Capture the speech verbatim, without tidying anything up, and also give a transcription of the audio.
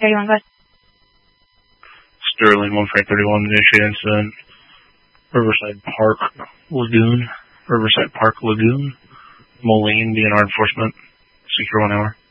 thirty-one, go ahead. Sterling, one Frank thirty-one, initiate incident. Riverside Park Lagoon. Riverside Park Lagoon. Moline, D N R enforcement. Secure one hour.